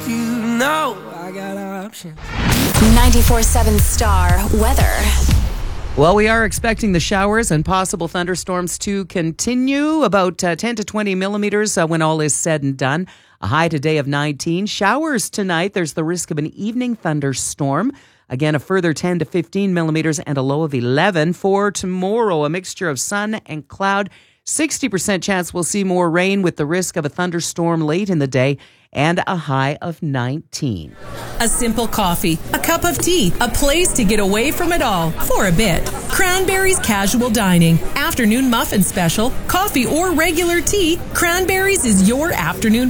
ask you, no, I got options. 94.7 Star Weather. Well, we are expecting the showers and possible thunderstorms to continue, about 10 to 20 millimeters when all is said and done. A high today of 19. Showers tonight. There's the risk of an evening thunderstorm. Again, a further 10 to 15 millimeters and a low of 11. For tomorrow, a mixture of sun and cloud. 60% chance we'll see more rain with the risk of a thunderstorm late in the day, and a high of 19. A simple coffee, a cup of tea, a place to get away from it all for a bit. Cranberry's Casual Dining. Afternoon muffin special, coffee or regular tea, Cranberry's is your afternoon